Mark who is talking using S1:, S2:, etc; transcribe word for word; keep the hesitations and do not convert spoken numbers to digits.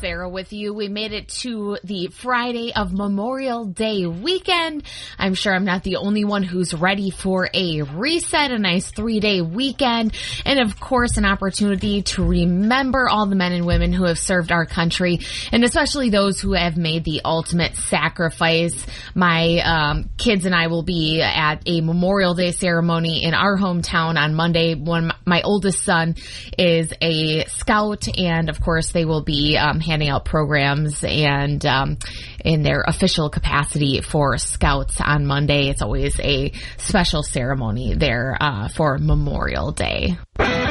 S1: Sarah with you. We made it to the Friday of Memorial Day weekend. I'm sure I'm not the only one who's ready for a reset, a nice three-day weekend, and of course an opportunity to remember all the men and women who have served our country, and especially those who have made the ultimate sacrifice. My um, kids and I will be at a Memorial Day ceremony in our hometown on Monday. One, my oldest son is a scout, and of course they will be um, handing out programs and um, in their official capacity for scouts on Monday. It's always a special ceremony there uh, for Memorial Day.